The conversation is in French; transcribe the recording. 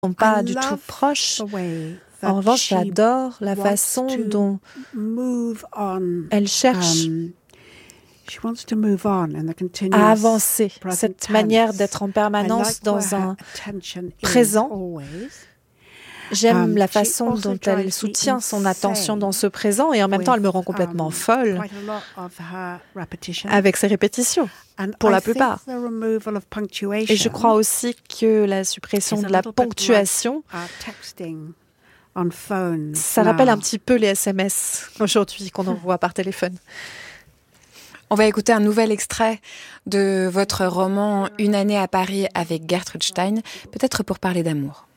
sont pas du tout proches. En revanche, j'adore la façon dont elle cherche à avancer, cette manière d'être en permanence dans un présent. J'aime la façon dont elle soutient son attention dans ce présent et en même temps, elle me rend complètement folle avec ses répétitions, pour la plupart. Et je crois aussi que la suppression de la ponctuation, ça rappelle un petit peu les SMS aujourd'hui qu'on envoie par téléphone. On va écouter un nouvel extrait de votre roman « Une année à Paris » avec Gertrude Stein, peut-être pour parler d'amour.